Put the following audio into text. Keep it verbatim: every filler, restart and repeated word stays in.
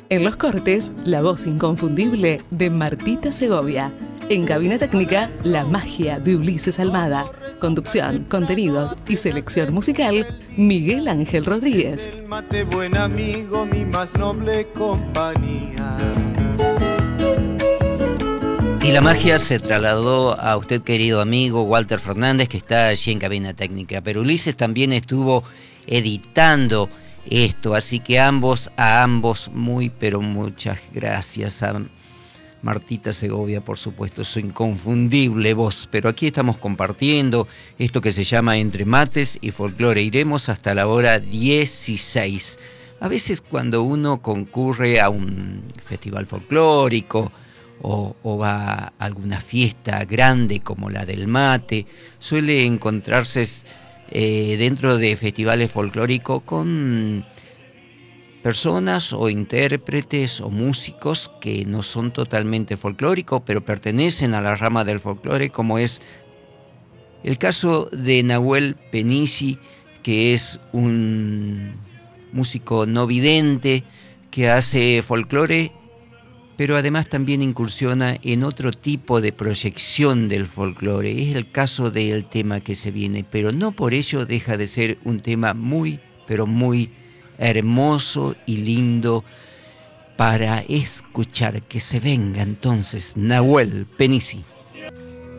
En los cortes, la voz inconfundible de Martita Segovia. En cabina técnica, la magia de Ulises Almada. Conducción, contenidos y selección musical, Miguel Ángel Rodríguez. El mate, buen amigo, mi más noble compañía. Y la magia se trasladó a usted, querido amigo Walter Fernández, que está allí en cabina técnica. Pero Ulises también estuvo editando esto, así que ambos, a ambos, muy, pero muchas gracias. A Martita Segovia, por supuesto, su inconfundible voz. Pero aquí estamos compartiendo esto que se llama Entre Mates y Folclore. Iremos hasta la hora dieciséis. A veces cuando uno concurre a un festival folclórico o, o va a alguna fiesta grande como la del mate, suele encontrarse eh, dentro de festivales folclóricos con personas o intérpretes o músicos que no son totalmente folclóricos, pero pertenecen a la rama del folclore, como es el caso de Nahuel Penici, que es un músico no vidente que hace folclore, pero además también incursiona en otro tipo de proyección del folclore. Es el caso del tema que se viene, pero no por ello deja de ser un tema muy, pero muy hermoso y lindo para escuchar. Que se venga entonces Nahuel Penici.